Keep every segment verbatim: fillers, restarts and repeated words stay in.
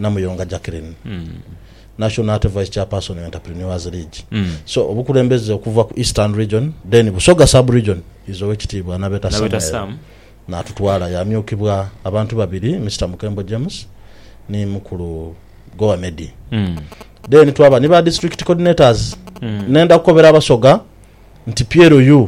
Namuyonga Jacqueline mm. National Vice Chairperson of Entrepreneurs League. Mm. So obukulembeze okuva ku Eastern Region, then Busoga Sub Region is owekitiibwa Nabeta Sam. Nabeta Sam. Na tutwala yamyukibwa abantu babiri, Mister Mukembo James ni mukulu Goa Medi. Mm. Then twaba niba district coordinators. Mm. Nenda kukobera abasoga nti Piero yu.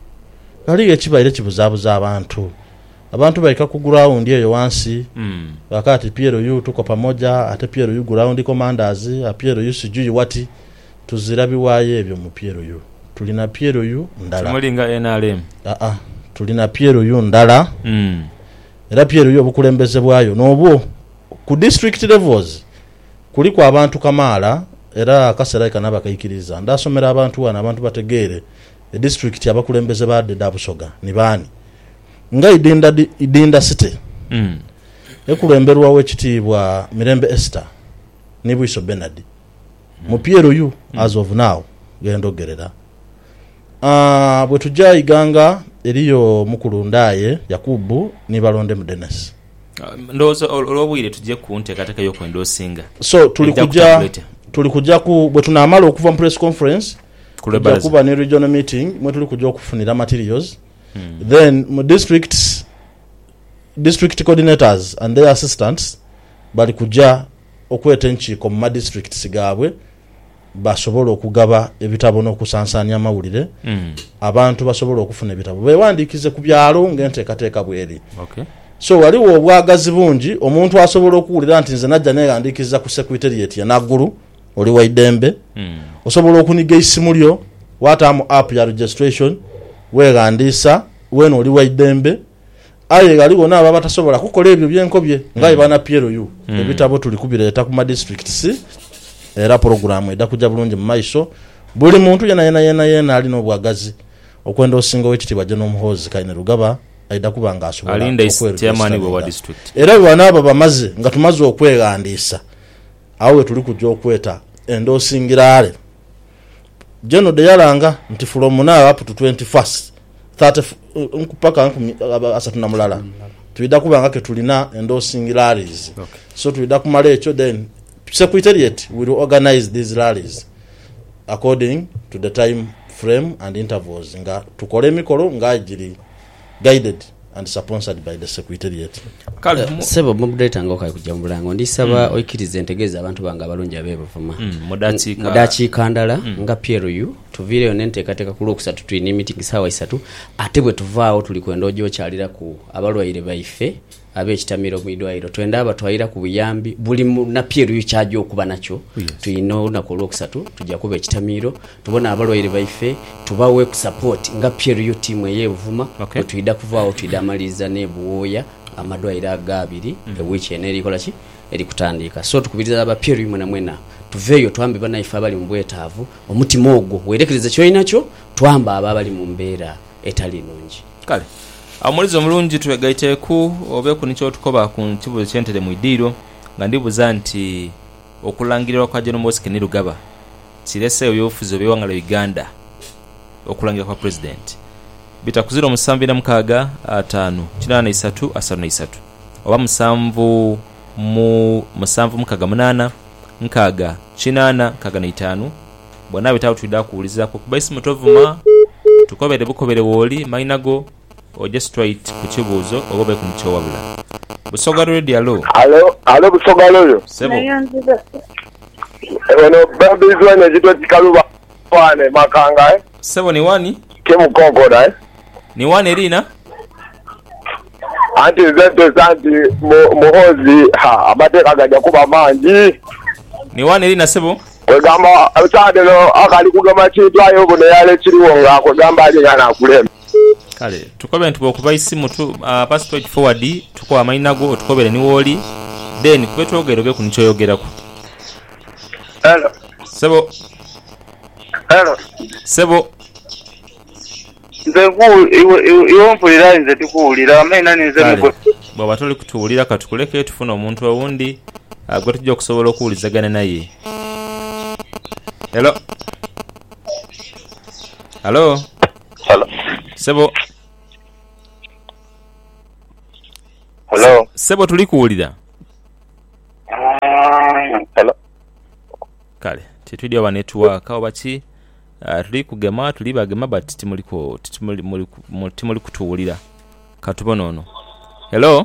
Kali ekibaire kibuzabuza abantu. Abantu baika ku ground eyo wansi. Mm. Wakati Piero yu tuko pamoja, ate Piero yu ground commanders, a Piero yu sijui wati tuzirabi waye ebyo mu Piero yu. Tulina Piero yu ndala. Tumulinga N R M. Ah ah. Tulina Piero yu ndala. Mm. Era Piero yu obukulembeze bwayo n'obwo ku district levels kuliko abantu kamaala era kasera kanaba kayikiriza ndasomera abantu wana abantu bategere e district abakulembeze badde dabusoga ni bani nga idinda idinda city mm. ekulemberwa wekitibwa Mirembe Esther ni Bwiso Bernard mm. mu Piero yu mm. as of now gendogerera ah uh, bwe tujja iganga eriyo mukulu ndaye Yakubu ni balonde mu Dennis ndozo olobwire tujje kunte kateka yoko endosinga so tulikuja tulikuja ku bwe tunamala okuva mu press conference kuja kuba ni regional meeting mwe tulikuja okufunira materials hmm. then mu districts district coordinators and their assistants bali kuja okweta enchiko mu districts gabwe basobola okugaba ebitabo n'okusansanya amawulire hmm. abantu basobola okufuna ebitabo bewandikize ku byalo ngente kateeka bweri okay. So waliwo obwagazi bungi omuntu asobola okuwulira nti nze najja neyandikiza ku secretariat ya Naguru oli wa Idembe mm. osobola okuniga isimu lyo watamu app ya registration weegandisa weno oli wa Idembe aye galiwo naba batasobola kukola ebyo byenkobye ngaye bana Piero yu mm. ebitabo tuli kubireta ku ma districts era program eda kujja bulungi mu maiso buli muntu yena yena yena yena ali n'obwagazi okwenda osinga wekitibwa General Muhozi Kaine Rugaba aida kubanga asobola alinda chairman wa district era bwana bamaze nga tumaze okwegandisa awe tuli kujja okweta endosingirale General de Yalanga nti from now up to twenty-first thirty nkupaka asatu na mulala tuida kubanga ke tulina endosingirales okay. So tuida kumala echo then secretariat will organize these rallies according to the time frame and intervals nga tukole mikolo nga ajiri guided and sponsored by the secretariat. Kale uh, sebo moderator ngoka kujja mulango ndisaba mm. oikirize entegeza abantu banga balungi abebavuma mm. mudachi ka mudachi kandala mm. nga Piero yu tuvire yonente kateka ku lokusatu twini meeting sawa isatu atebwe tuvaawo tuli kwenda ojo kyalira ku abalwaire baife abe kitamiro mwidwairo twenda abatwaira ku buyambi buli na Piero yu kyaje okuba nacho yes. Tuyino na ku lokusatu tujja kuba kitamiro tubona abalwaire baife tubawe ku support nga Piero yu team eyevuma okay. Tuida kuvaawo tuida maliza ne buoya amadwaira agabiri mm. ewichi eneri kola ki eri kutandika so tukubiriza aba Piero yu mwena mwena tuveyo twambe bana ifa bali mbwetavu omutima ogwo werekereza kyo inacho twamba ababali mu mbeera etali nungi kale amulizo omulungi twegaite ku obe ku nicho tukoba ku ntibuzo kyentere mu idiro nga ndibuza nti okulangirwa kwa General Muhozi Kaine Rugaba kirese obufuzo bewangala Uganda okulangira kwa president bita kuziro musambi na mkaga atano kinana isatu asana isatu oba musamvu mu musamvu mkaga munana nkaga kinana kaga na itano bwana bitawo tuida kuuliza ko kubaisi mutovuma tukobere bukobere woli mainago oje straight ku kibuzo ogobe ku mcho wabula Busoga radio alo alo alo Busoga alo sebo ono babizwa ne jito tikaluba wane makanga eh sebo ni wani kemu kongoda eh ni wani erina anti zente santi Muhozi ha abate kagaja kuba manji ni wani erina sebo kwegamba abitade no akali kugama kintu ayo bone yale kiriwo nga kwegamba ali yana akulema kale tukobe ntubo okuba isimu tu uh, pass straight forward tuko amainago tukobere ni woli then kube twogero be kunicho yogerako hello sebo hello sebo nze ku iwo mpulira nze tukuwulira amena nze mugo baba toli kutuwulira katukuleke tufuna omuntu owundi agwe tujja okusobola okuwulizagana naye hello hello hello sebo hello sebo tuli kuwulira kale tetwidi wa network oba ki uh, tuli kugema tuli bagema but timuliko timuli muli timuli kutuwulira katubona ono. Hello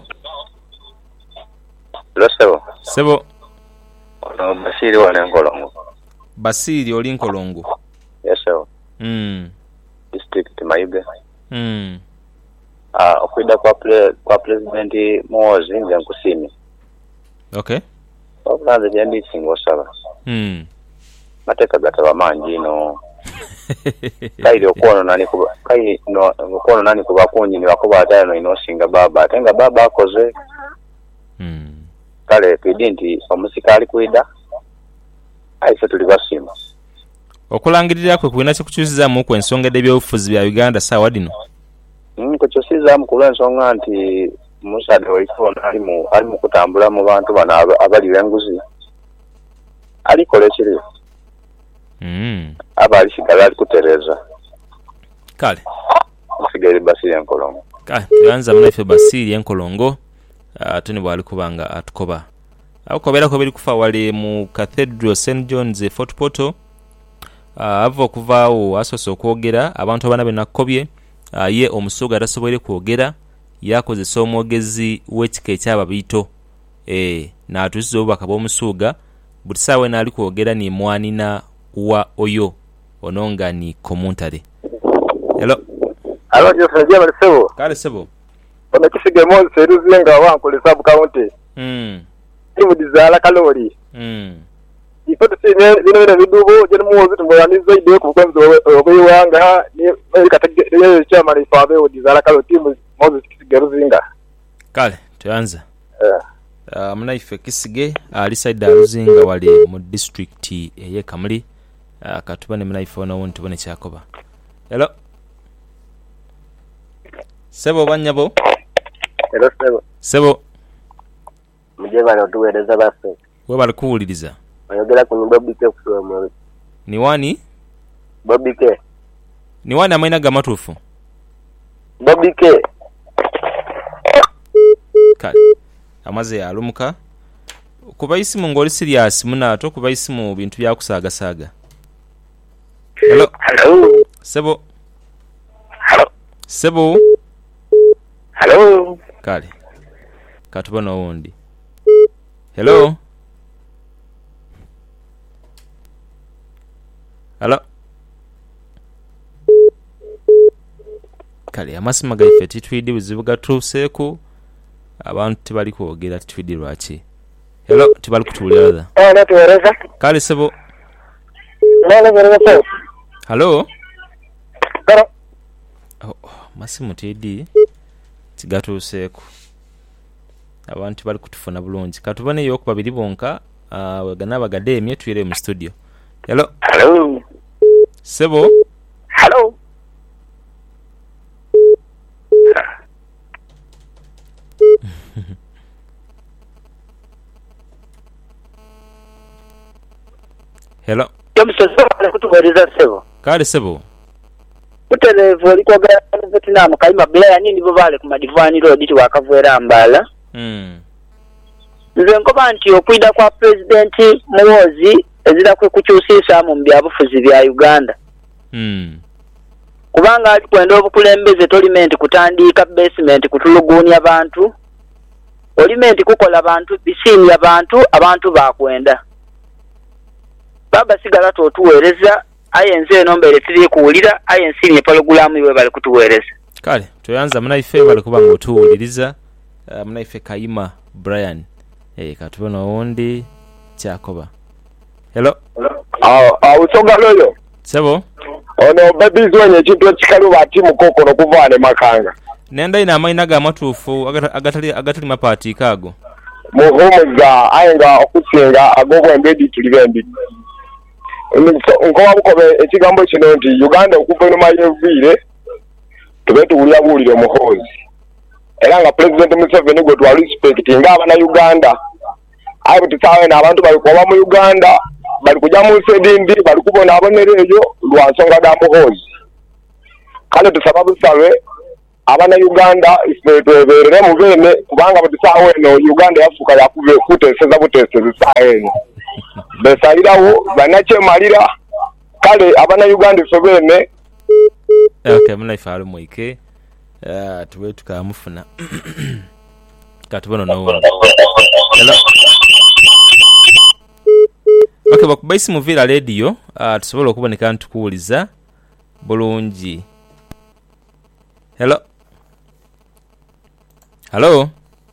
Hello sebo sebo ono Basiri wa Nkolongo. Basiri oli Nkolongo. Yes sebo mm district Maibe. mm Ah okwida kwa pre, kwa president Muhoozi nze nkusimi. Okay. Obulanze byendi singo saba. mm Mateka gataba manji no. Kairi okono nani kuba kai no okono nani kuba kunyi ni wakuba atano ino singa baba atenga baba akoze. mm Kale pedinti omusikali kuida. Aise tuli basima. Okulangirira kwe kuina kyekukyusiza mu kwensonga ebyobufuzi bya Uganda sawa dino. Mm kukyusiza mu kulensonga nti musade waifona ali mu ali mu kutambula mu bantu bana abali benguzi. Ali kolekiri. mm Abali sigala ali kutereza. Kale. Sigala Basiri Nkolongo. Kale tuanza mnaife Basiri Nkolongo. Atuni bwali kubanga atukoba. Au kobera ko biri kufa wali mu Cathedral Saint John's Fort Portal. Uh, avo kuvaawo asoose okwogera abantu abana benakobye uh, ye omusuga atasobole kwogera yakozesa omwogezi w'ekika ekyababito eh, n'atuusiza obubaka bw'omusuga buli ssaawa naali kwogera ni mwanina wa oyo ono nga ni Komuntale. Hello Hello Joseph Jema Sebo kale sebo ono kisige Moses Eruzinga wankole sub county mm timu dizala kalori mm ifoto sine bino bino bidubo je Muhoozi tumwaniza ide ku kwanzo obuyiwanga ni kategere chairman ifabe odizala kalori timu Moses kisige Eruzinga kale tuanza eh uh, mnaife kisige ali side Ruzinga wali mu district eye Kamuli uh, katubane mnaife ono wontu bone kyakoba. Hello Sebo banyabo. Hello Sebo Sebo mujeba na tuweleza basi we bali kuwuliriza ayogera ku Bobike kusoma ni wani Bobike ni wani amaina gamatufu Bobike kale amaze yalumuka kuba isimu ngoli serious muna to kuba isimu bintu bya kusaga saga. Hello Hello Sebo Hello Sebo Hello kale katubona wundi. Hello Hello kale amasima gaife titwidi buzibu gatuseeku abantu tibali kwogera titwidi lwaki. Hello tibali kutuulira eh na tuweleza kale sebo nana tuweleza Hello Hello oh, masimu tidi tigatuseeku abantu bali kutufuna bulungi katubone yo ku babiri bonka uh, wegana bagade emye tuyire mu studio. Hello Hello Sebo Hello Hello Yomsese bali kutuweleza Sebo kale sebo Kutelevu aliko gana Vietnam kaima Blair nini bo bale ku Madivani Road tiwakavwera mbala. mm Nze nkoba nti okwida kwa president Muhoozi ezira kwe kukyusisa mu byabufuzi bya Uganda. mm Kubanga ali kwenda obukulembeze tolimenti kutandika basement kutulugunya abantu. Olimenti kukola abantu bisini abantu abantu bakwenda. Baba sigala totuwereza ayenze nombere tiri kuwulira ayensi ni program iwe bali kutuwereza. kale tuyanza mnaife bali kubanga otuwuliriza uh, mnaife Kaima Brian eh katubona wundi kyakoba. Hello Ah ah usonga loyo. Sebo Ono babizi wenye ekintu ekikalu bati mukokono kuvaane makanga. nenda ina amaina gamatufu agatali agatali mapati kago Muhumuza ayenga okusinga agogo embedi tulibembi. Nkoba bukobe ekigambo kino nti Uganda okuvunuma yevire tube tuwulira buwulire Muhoozi. Era nga President Museveni gwe twa respect nga abana Uganda. Ayo tutawe na abantu bali kuba mu Uganda bali kujja mu sedindi bali kubona abonerejo lwansonga da Muhoozi. Kale tusaba busabe abana Uganda isitweberere mu bene kubanga butisawe no Uganda yafuka yakuve kuteseza buteseza saene besalirawo banakyemalira kale abannayuganda ffe beene. Okay, munaife ali mwike uh, tube tukamufuna katubono nawundi. Hello. Okay, bakubaisi muvira radio uh, tusobola okuboneka ntukuwuliza bulungi. Hello. Hello.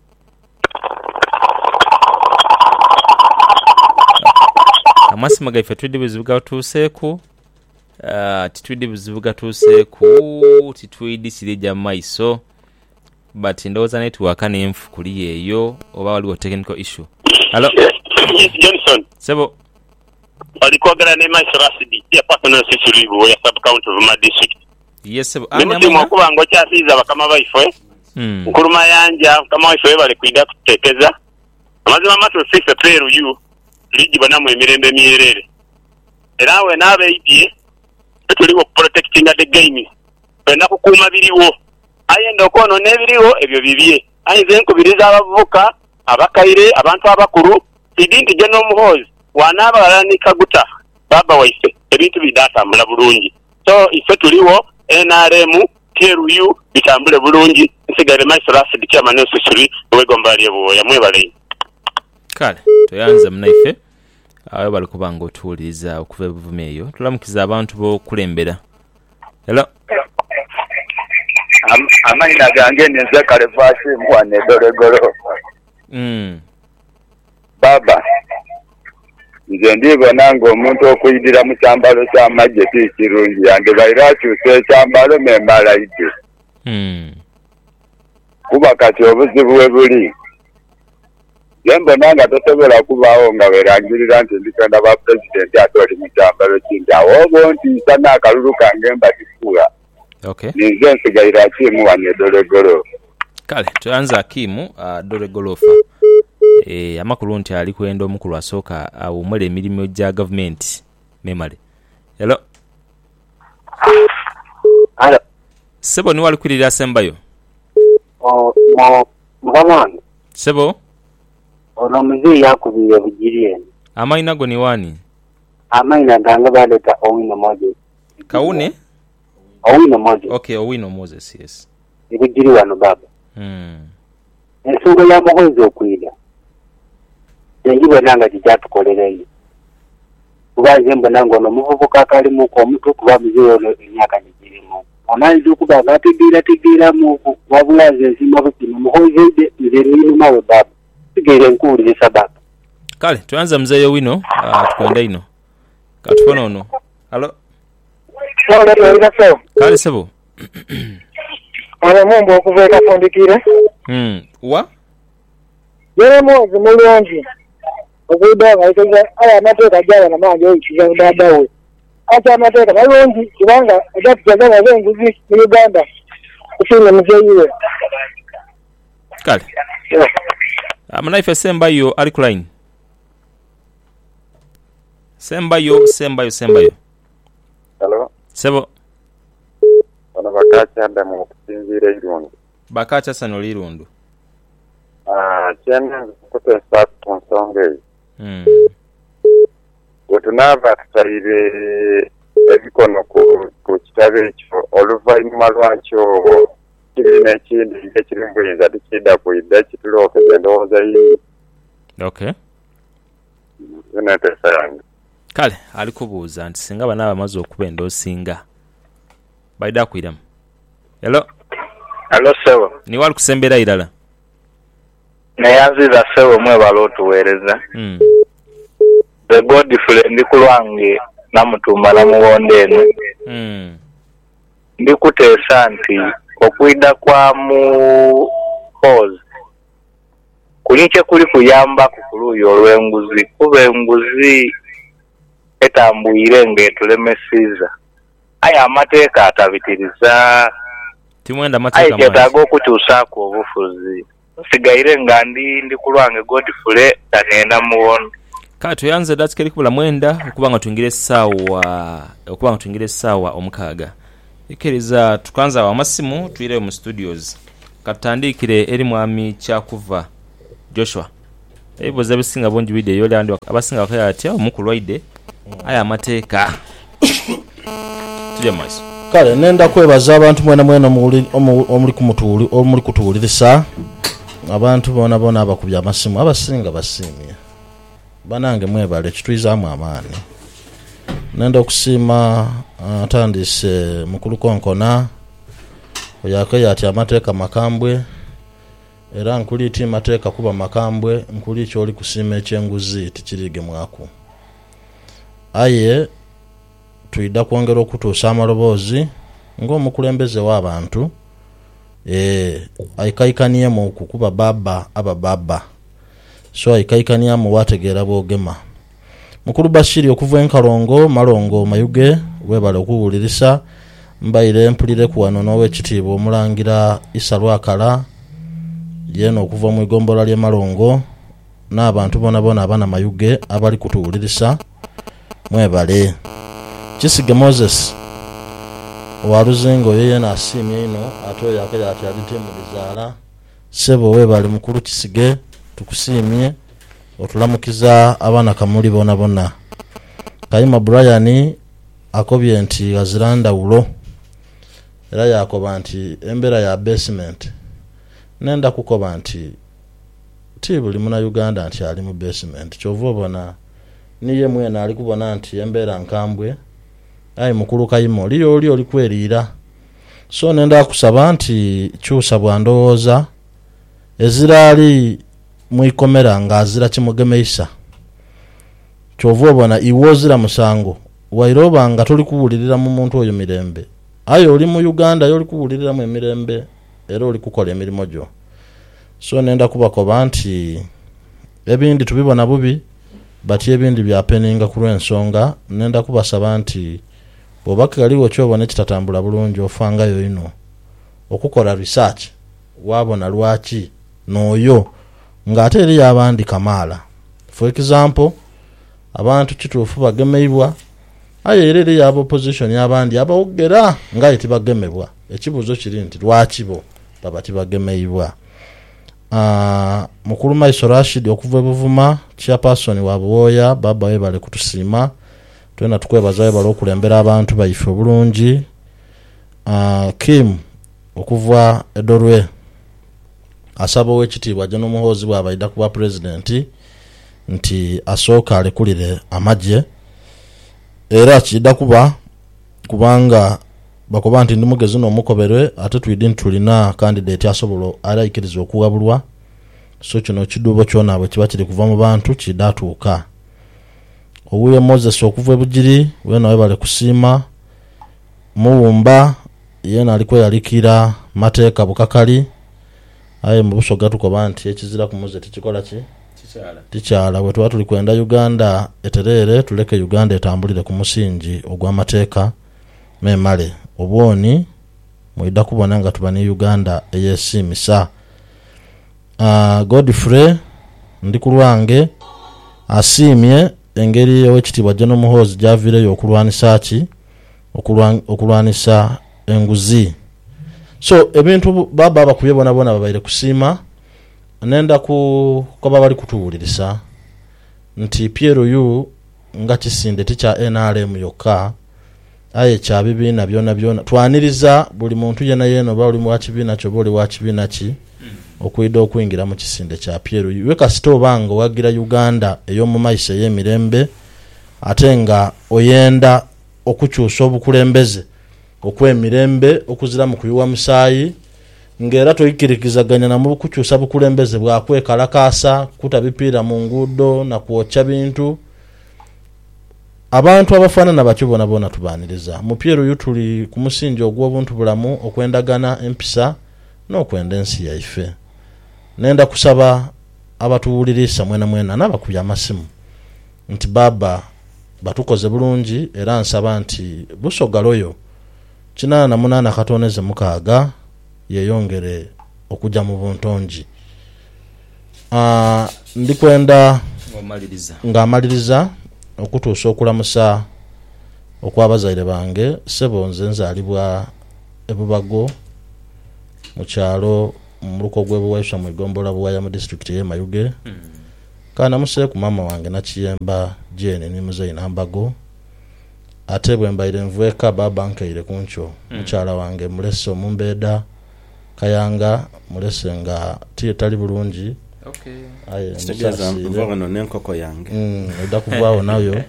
Amasimu gaife twidde buzibu gatuuseeku uh, titwidde buzibu gatuuseeku titwidde kirija mu maiso but ndowooza netiwaaka n'enfu kuli eyo oba waliwo technical issue. Hello. Yes, Johnson. Sebo. Walikwagala ne Maiso Rasidi ya personal security ya sub county of my district. Yes, Sebo. Ani amuna kuba ngo kyasiza bakama baifwe. Mm. Nkuruma yanja kama baifwe bali kuida kutekeza. Amazima matu six peru you ligi banamu emirembe miyerere. Era we nabe idie tuliwo protecting the game. Bena kukuma biriwo. Ayenda okono nebiriwo ebyo bibye. Ayize nkubiriza abavuka abakaire abantu abakuru idinti jeno muhozi wanaba balanika guta baba waife ebintu bidata mula bulungi. So ife tuliwo N R M T R U bitambule bulungi nsigare Maiso Rasidi kya manusu suri wegombali yabo ya mwebale. Kale toyanza munaife ayo bali kubanga otuuliza okuva ebuvume eyo tulamukiza abantu bo kulembera. Hello. Am, amaina gange nze kale fasi mwane doregoro. Mm. Baba nze ndibona ng'omuntu okuyidira mu kyambalo ky'amagye si kirungi yange bayira akyusa ekyambalo memala ide. Mm. Kuba kati obuzibu we buli ye mbona nga tosobola kubaawo nga weerangirira nti ndikenda ba pulezidenti ate oli mu kyambalo kindi awo obo ntiisa n'akalulu kange mbatifuula. Okay. Ninze nsigaira akimu wano edolegolo. Kale tuyanza akimu uh, doregolofa. Eh amakulu nti ali kwenda omukulu asooka awumule emirimu gya government memale. Hello. Hello. Sebo ni wali kwirira sembayo. Oh, mo mbaman. Sebo. Ono muzi yakubiye bugiriye. Amaina go ni wani? Amaina ganga baleta Owino Moses. Kaune? Owino Moses. Okay, Owino Moses, yes. Ibugiri wano baba. Hmm. Ensugo ya muhozi okwira. Yengiwe nanga kijatukolereyo. Kubaze mbona ngono muvubuka kali muko omuntu kuba muziyo emyaka nigirimo. Amanzi okuba gatidira tidira mu wabulaze nzima bukino muhozi de nze nyuma we baba. Sigere nkuri sababa. Kale tuanza mzeyo wino uh, tukwenda ino. Katufona ono. Hello. Wala wala so. Kale sebo. Ole mumbo okuveka fondikire. Hmm. Wa? Yere mozi mulungi. Okuida ngaiteza aya mateka jala na manje okiza dada we. Acha mateka balungi kubanga ajatujaga bazenguzi mu Uganda. Kufina muzeyiwe. Kale. Yeah. Amanaife sembayo ali ku line. Sembayo sembayo sembayo. Hello. Sebo. Ono bakacha anda mu kusinzira irundo. Bakacha sano lirundo. Ah, cyane kutesa konsonge. Mm. Otunava tutayire ebikono ku ku kitabe ekyo oluvaanyuma lwakyo kirina ekindi ekirimbuyiza tikida kuidda kitulokeze ndowooza yi. Okay. Zinatesa yange. Kale ali kubuuza nti singa bana bamaze okuba endoosinga baida kwiramu. Hello. Hello sewa. Ni wali kusembera irala. Nayanziza sewa mwe balotuweereza. Mm. The Godfrey ndi kulwange namutumba namuwonde eno. Mm. Ndi kuteesa nti okwida kwa mu hozi kulinke kuli kuyamba ku kuluyo olw'enguzi kuba enguzi etambuyire ng'etulemesiza aya amateeka atabitiriza timwenda amateeka ayi kyetaaga okukyusaako obufuzi nsigaire nga ndi ndi kulwange Godfrey tagenda muwona. Kale tuyanze datikeri kubula mwenda okuba nga tuyingire essaawa okuba nga tuyingire essaawa omukaaga. Ikiriza tukanza wa masimu tuire mu studios. Katandikire eri mwami Kyakuva Joshua. ebo zabisinga bonji video yole andi abasinga kaya atya omukulwaide aya amateeka tuje mais kale nenda kwebaza abantu mwena mwena omuli omuli kumutuli omuli kutulirisa abantu bona bona abakubya amasimu abasinga basimye banange mwebale kitwizamu amaani nenda okusima atandise mukulu konkona oyakaya ati amateeka makambwe era nkuliti mateeka kuba makambwe nkuli kyoli kusima ekyenguzi tikirige mwaku aye tuida kwongera okutuusa amaloboozi ng'omukulembeze w'abantu eh ayikaikaniemu kukuba baba aba baba so ayikaikaniemu wategeera boogema mukulu Bashiri okuva enkalongo malongo mayuge webale okuwulirisa mbaire mpulire kuwano n'owekitiibwa omulangira Isa Lwakala yeno okuva mu igombola lye malongo n'abantu bona bona abana mayuge abali kutuwulirisa mwebale Kisige Moses waruzingo yeye na asimye ino ato yakaya ati alite mudizala sebo webale mukulu Kisige tukusimye otulamukiza abana kamuli bona bona Kayima Brian akobye nti aziranda ulo era yakoba nti embera ya basement nenda kukoba nti tibuli muna Uganda nti ali mu basement chovo bona niye mwena ali kubona nti embera nkambwe ayi mukulu Kayima liyo liyo likwerira so nenda kusaba nti cyusa bwandooza ezirali muikomera ngazira kimugemeisa chovo bona iwozira musango wairoba nga toli kuwulirira mu muntu oyo mirembe ayo oli mu Uganda yoli kuwulirira mu emirembe era oli kukola emirimo gyo so nenda kubakoba nti ebindi tubibona bubi bati ebindi byapeninga ku lw'ensonga nenda kubasaba nti bobakaliwo kyobone kitatambula bulungi ofanga yo ino okukola research wabona lwaki noyo ngate eri abandi kamala for example abantu kituufu bagemeibwa aye eri yabo opposition y'abandi abawogera ngaye tibagemebwa ekibuzo kiri nti lwaki bo baba tibagemeibwa ah mukulu Maiso Rashid okuva Buvuma chairperson wa Buoya baba we bale kutusima twena tukwebazaye bale okulembera abantu bayife bulungi ah Kim okuva Edorwe asaba wekitibwa jeno muhozi bwa baida kuba president nti asoka alekulire amaje era kida kuba kubanga bakoba nti ndimugezi no mukoberwe ate twidin tulina candidate asobolo araikiriza okuwabulwa so kino kidubo kyona bwe kiba kiri kuva mu bantu kidatuuka owuye Moses okuva Bugiri wena we bale kusima muwumba yena aliko yalikira mateeka bukakali aye mu busoga tukoba nti ekizira ku muze tikikola ki tikyala tikyala bwe tuba tuli kwenda Uganda eterere tuleke Uganda etambulire ku musingi ogw'amateeka memale obwoni muida kubona nga tubani Uganda eyesimisa uh, Godfrey ndi kulwange asimye engeri owekitibwa Jeno Muhozi javire okulwanisa ki okulwan, okulwanisa enguzi so ebintu baba abakuye bona bona babaire kusima nenda ku koba bali kutuwulirisa nti Piero yu nga kisinde ticha N R M yokka aye cha bibina byona byona twaniriza buli muntu yena yeno bali mu wakibina kyo boli wakibina ki okuida okuyingira mu kisinde cha Piero yu weka sito bango wagira Uganda eyo mu maise y'emirembe atenga oyenda okukyusa obukulembeze okwemirembe okuzira mu kuyuwa musayi ngera toyikirikizaganya na mu kukyusa bukulembeze bwa kwekalakasa kutabipira mu ngudo na kuocha bintu abantu abafana na bakibona bona tubaniriza mu Piero yutuli ku musinjo ogw'obuntu bulamu okwendagana empisa n'okwenda ensi yaife nenda kusaba abatuwulirisa mwena mwena n'abakubya amasimu nti baba batukoze bulungi era nsaba nti busogaloyo kinana na munana katoneze mukaaga yeyongere okuja mu buntonji ah ndikwenda ngamaliriza ngamaliriza okutuusa okulamusa okwabazaire bange sebo nze nzalibwa ebubago mu kyalo mu luko gw'ebuwaisha mu igombola buwaya mu district ye Mayuge mm. kana muse ku mama wange na Kiyemba Jane ni muzeyi nambago ate bwe mbaire nvueka baba nkaire kuncho mm. mukyala wange mulese omumbeda Kayanga mulese nga tiye tali bulungi okay aye kitegeza mvuga no nenkoko yange mm oda kuvaawo nayo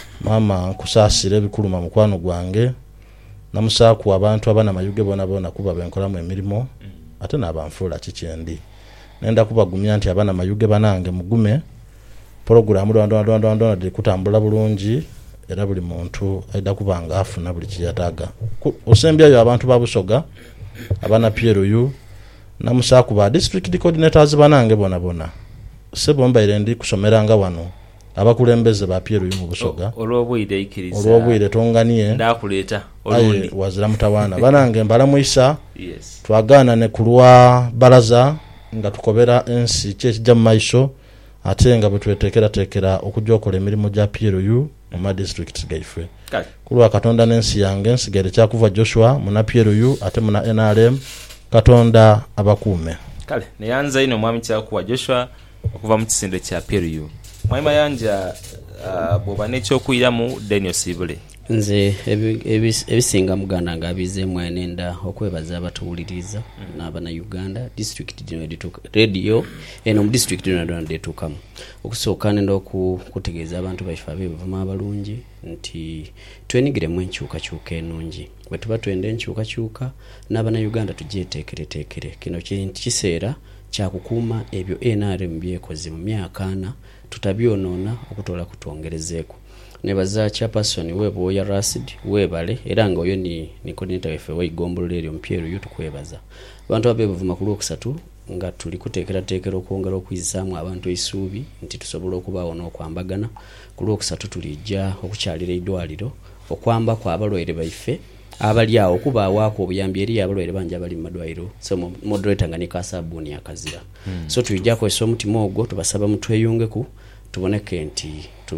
mama kusasire bikuluma mukwano gwange namusaku abantu abana mayuge bona bona kuba benkolamu emirimo mm. ate nabanfula kikyendi nenda kubagumya nti abana mayuge banange mugume program ndo ndo ndo ndo ndi kutambula bulungi era buli muntu aida kubanga afuna buli kiyataga osembya yo abantu babusoga abana P L U namusaku ba district coordinators banange bona bona sebo mbaire ndi kusomeranga wano abakulembeze ba P L U mu Busoga olwobwire ikiriza olwobwire tonganie ndakuleta olundi wazira mutawana banange mbala muisa yes twagana ne kulwa baraza nga tukobera ensi kyekijja mu maiso ate nga bwetwetekera tekera okujokola emirimu gya P L U mu district gaife kulwa katonda n'ensi yange nsigere kyakuva Joshua muna P L U ate muna N R M katonda abakume kale neyanza ino mwami kyakuwa Joshua okuva mu kisinde kya P L U mwami Mayanja uh, boba nekyo kuyiramu Daniel Sibule nze ebisinga muganda ngabize mwenenda okwebaza abatuwuliriza mm. n'abana Uganda district dino edituka radio eno mu district dino ndo ndetukamu okusooka nenda okutegeeza abantu baifa bebuvuma abalungi nti twenigire mu enkyuka kyuka enungi bwe tuba twenda enkyuka kyuka n'abana Uganda tugyetekere tekere kino kintu kiseera kyakukuuma ebyo N R M byekoze mu myaka ana tutabyonoona okutola kutwongerezeeko nebaza chairperson webo ya Rasid webale era nga oyo ni ni coordinator wefe wa Igombolo eryo Mpiero yutu kwebaza abantu abebuvuma ku lwokusatu nga tuli kutekera tekera okwongera okwizisamu abantu isuubi nti tusobola okubaawo n'okwambagana ku lwokusatu tulijja okukyalira eddwaliro okwamba kwa abalwaire baife abali awo kubaawaako obuyambi eri abalwaire banja abali mu madwaliro so moderator nga ne kasabuni akazira hmm. so tulijja kwesa omutima ogwo tubasaba mutweyungeku tuboneke nti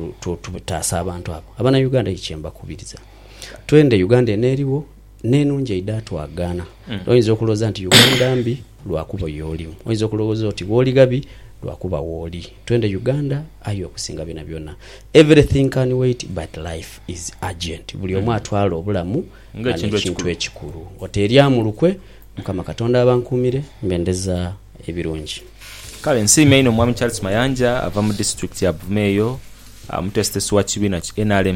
tutaasa abantu abo abana Uganda ikyemba kubiriza twende Uganda eneriwo nenunje idatu agana mm. oyinza okuloza nti Uganda mbi lwakuba yolimu oyinza okuloza oti woli gabi lwakuba woli twende Uganda ayo okusinga bina byonna everything can wait but life is urgent buli omu atwala obulamu nga kintu ekikulu oteryamulukwe mukama katonda abankumire mbendeza ebirungi kale nsime ino mwami Charles Mayanja ava mu district ya Bumeyo amutestesi wa kibina ki N R M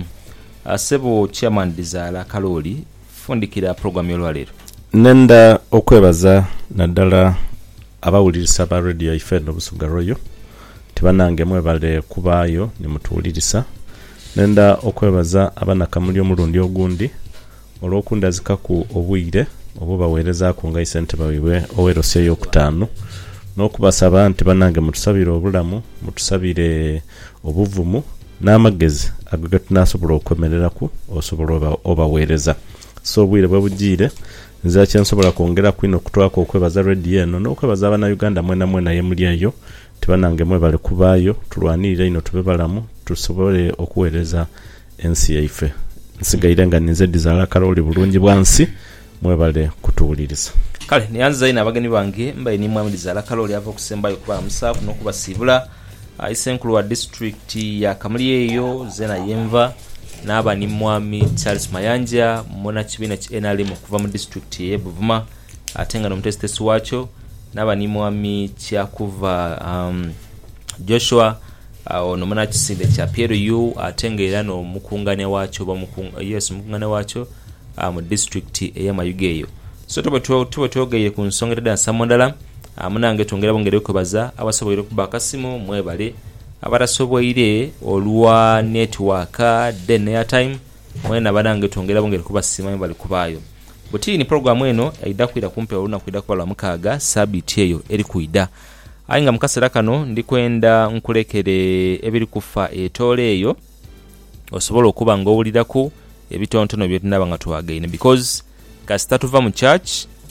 asebo chairman Dizala Kaloli fundikira program yo lwalero nenda okwebaza naddala abawulirisa ba radio ife no Busoga Royo tibanange mwebale kubaayo ni mutuwulirisa nenda okwebaza abana kamuli omulundi ogundi olwokundazika ku obwire obo baweereza ku nga isente bawiwe owerose yo kutano n'okubasaba nti banange mutusabire obulamu mutusabire obuvumu n'amagezi agoga tunasobola okwemereraku osobola obaweereza so obwire bwe bugire nza kyensobola kwongera kwino kutwako okwebaza radio eno n'okwebaza abana Uganda mwena mwena yemuli eyo tibanange mwebale kubaayo tulwanirira ino tube balamu tusobole okuweereza ensi yaife nsigaire nga ninze Dizala Kaloli bulungi bwansi mwebale kutuwuliriza kale niyanza ina abageni bange mbaye ni mwami Dizala Kaloli ava kusembayo kuba musafu n'okubasibula aisenkulu wa district ya Kamuli eyo zena yemva n'aba ni mwami Charles Mayanja mona kibina ki N R M kuva mu district ye Buvuma atenga no mtestesi wacho n'aba ni mwami kyakuva um, Joshua uh, no mona kisinde kya P L U atenga era no mukungane wacho ba mukunga yes mukungane wacho uh, mu district ya Mayugeyo so tuba tuba twogeye ku nsongera da samondala amunange tongera bongere kubaza abasoboye kubaka simu mwebale abarasoboyire olwa network den airtime mwena banange tongera bongere kubasima bali kubayo buti ni program eno aida kuida kumpe oluna kuida kubala mukaga sabiti eyo eri kuida ainga mukasera kano ndikwenda nkulekere ebiri kufa etole eyo osobola okuba ngo owulirako ebitontono bye tunaba nga twagaine because kasita tuva mu church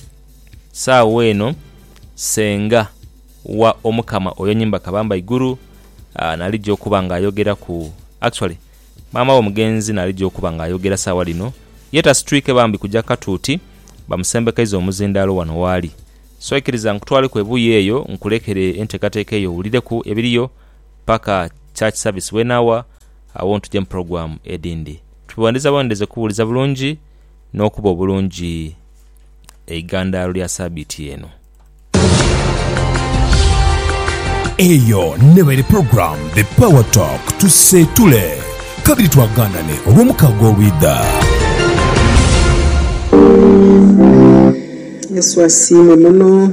saawa eno senga wa omukama oyo nyimba kabamba iguru uh, nalijja okuba nga ayogera ku actually mama wo mugenzi nalijja okuba nga ayogera saawa lino yeta streak bambi kujja katuuti bamusembekeza omuzindalo wano wali so ikiriza nkutwale ku ebuye eyo nkulekere enteekateeka eyo ulire ku ebiriyo paka church service wenawa awontu jam program edindi tubandiza bandeze kubuliza bulungi n'okuba bulungi eiganda lya sabiti eno eyo never program the power talk tusetule kabiri twaganane olw'omukago olwidda. Yesu asiime muno.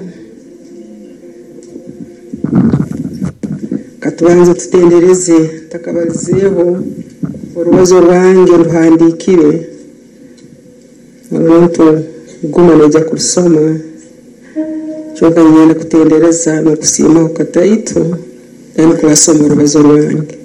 Katubanze tutendereze takabalizeho urubazo rwange ruhandikire umuntu guma najya kusoma cyoka nyenda kutendereza no kusima ukataito kandi kurasoma urubazo rwange